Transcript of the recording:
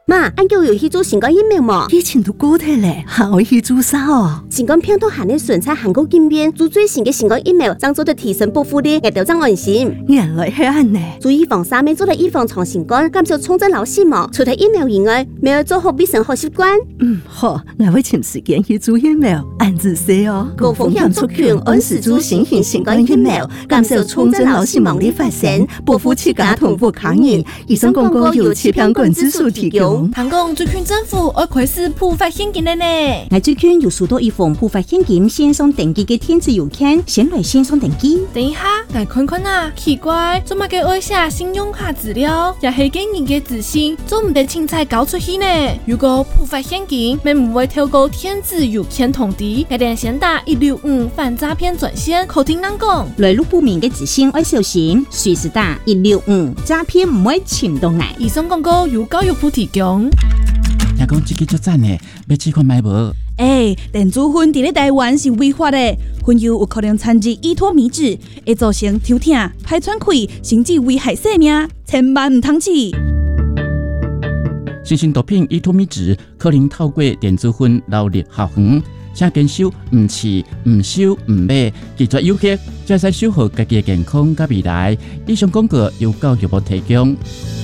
妈，俺叫有去做新冠疫苗嘛？ 以前都过体嘞，还会去做啥哦？ 新冠病毒含的纯菜韩国经验，做最新的新冠疫苗，将做的提升保护力，也调整安心。 原来是安呢。 做预防3面做的预防创新冠，减少重症老死亡。除了疫苗以外，没有做好卫生好习惯。 好，我会请时间去做疫苗，按自说哦。 高风险族群按时做新型新冠疫苗，减少重症老死亡的发生，保护自家同步抗疫。以上广告由气象管制署提供。 谈讲最近政府要开始普发现金了呢。 我最近有许多一份普发现金线上登记的电子邮件，先来线上登记。 等一下，来看看啊，奇怪，做乜嘅爱写信用卡资料，也係驚人嘅自信，做唔得凊彩交出去呢？如果普發現金，咪唔會透過電子郵件通知，一定先打165反詐騙專線，口聽人講。 來路不明嘅資訊要小心，隨時打165，詐騙唔會潛到嚟。 以上廣告由教育部提供。 聽講這個足讚的，要試看買無？ 電子煙佇咧台灣是違法的，煙油有可能摻入依托米脂，會造成頭痛、排喘氣，甚至危害生命，千萬唔通試。 新型毒品依托米脂可能透過電子煙流入校園，請堅守唔試、唔收、唔買，拒絕誘惑，才使守護家己嘅健康甲未來。以上廣告由教育部提供。